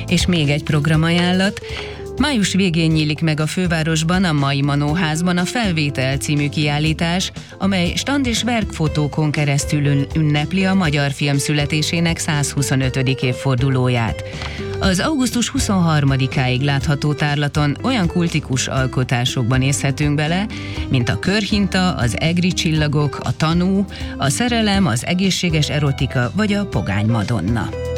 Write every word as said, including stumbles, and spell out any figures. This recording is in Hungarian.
És még egy programajánlat. Május végén nyílik meg a fővárosban, a Mai Manóházban a Felvétel című kiállítás, amely stand és verkfotókon keresztül ünnepli a magyar film születésének százhuszonötödik évfordulóját. Az augusztus huszonharmadikáig látható tárlaton olyan kultikus alkotásokban nézhetünk bele, mint a Körhinta, az Egri csillagok, a Tanú, a Szerelem, az Egészséges erotika vagy a Pogány Madonna.